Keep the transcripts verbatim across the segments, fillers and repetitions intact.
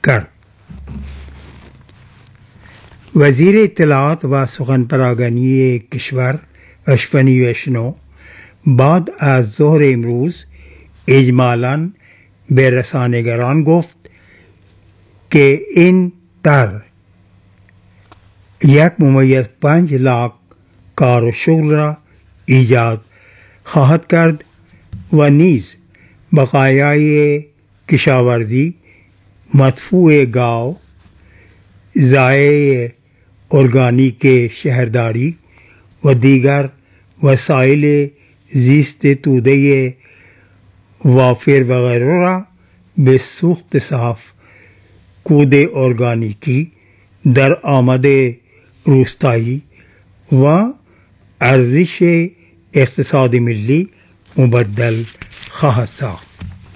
کرد. وزیر اطلاعات و سخن پراگنی کشور اشونی ویشنو بعد از ظهر امروز اجمالاً به رسانه‌گران گفت که این طرح یک ممیز پنج لاک کار و شغل را ایجاد خواهد کرد و نیز بقایای کشاورزی، مدفوع گاو، ضایع ارگانیک شهرداری و دیگر وسایل زیست توده وافر و غیره را به سوخت صاف کود ارگانیکی در آمد روستایی و ارزش اقتصاد ملی مبدل خواهد ساخت.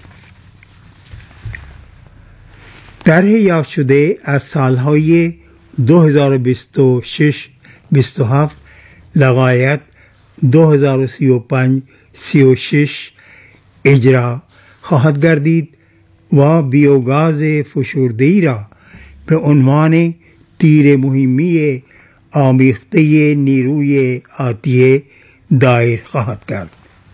طرح یافت شده از سالهای دو هزار و بیست و شش بیست و هفت لغایت دو هزار و سی و پنج سی و شش اجرا خواهد گردید و بیوگاز فشرده‌ای را به عنوان تیر مهمی آمیخته نیروی آتیه دایر خواهد کرد.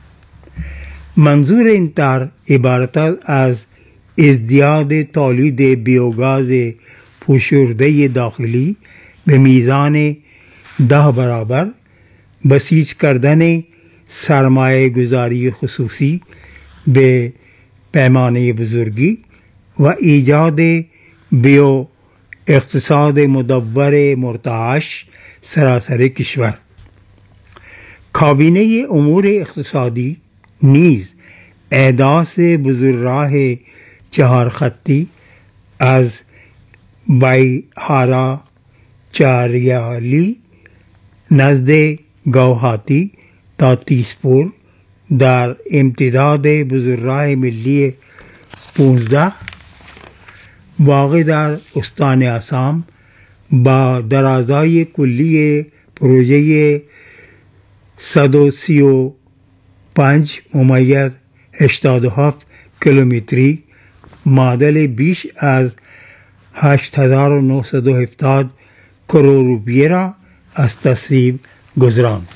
منظور این طرح عبارت از ازدیاد تولید بیوگاز فشرده داخلی به میزان ده برابر، بسیج کردن سرمایه گذاری خصوصی به پیمانه بزرگی و ایجاد بیو اقتصاد مدور مرتعش سراسر کشور. کابینه امور اقتصادی نیز احداث بزرگراه چهار خطی از بایهارا چاریالی نزد گوهاتی تا تیسپور در امتداد بزرگراه ملی پانزده واقع در استان آسام با درازای کلی پروژه صد و سی و پنج ممیز هشتاد و هفت کیلومتری معادل بیش از هشت هزار و نهصد و هفتاد کرور روپیه را از تصویب گذراند.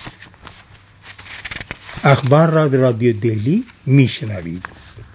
اخبار را در رادیو دهلی می شنوید.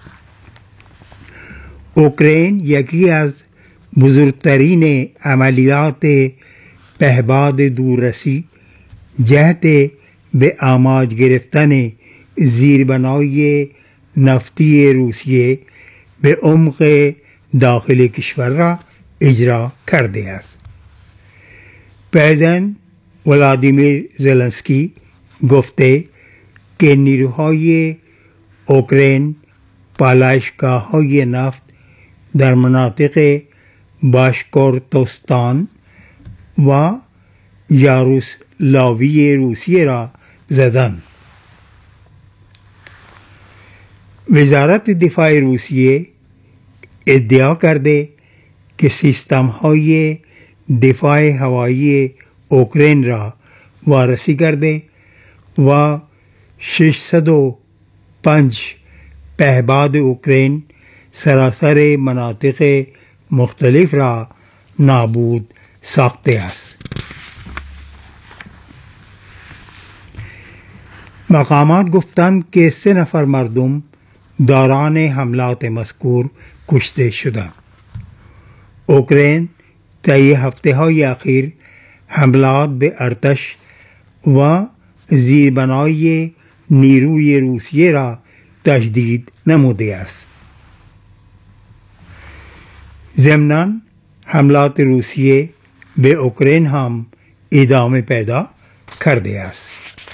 اوکراین یکی از بزرگترین عملیات پهپاد دوررسی جهت به آماج گرفتن زیربنای نفتی روسیه به عمق داخل کشور را اجرا کرده است. پرزیدنت ولادیمیر زلنسکی گفته که نیروهای اوکراین پالایشگاه‌های نفت در مناطق باشکورتوستان و یاروسلاوی روسیه را زدند. وزارت دفاع روسیه ادعا کرده که سیستم‌های دفاع هوایی اوکراین را وارسی کرده و ششصد و پنج پهپاد اوکراین سراسر مناطق مختلف را نابود ساخته است. مقامات گفتند که سه نفر مردم دوران حملات مذکور کشته شدند. اوکراین طی هفته های اخیر حملات به ارتش و زیربنای نیروی روسیه را تشدید نموده است. ضمناً حملات روسیه به اوکراین هم ادامه پیدا کرده است.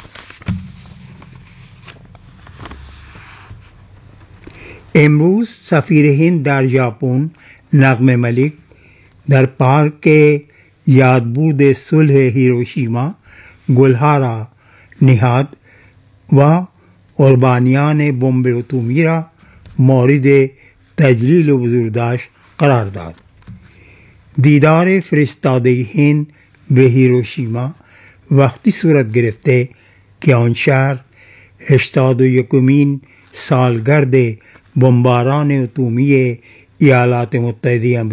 امروز سفیر هند در ژاپن نغمه ملیک در پارک یادبود صلح هیروشیما گلها را نهاد و قربانیان بمب اتمی را مورد تجلیل و بزرگداشت قرار داد. دیدار فرستاده هند به هیروشیما وقتی صورت گرفته که آن شهر هشتاد و یکمین سالگرد بمباران اتمی ایالات متحده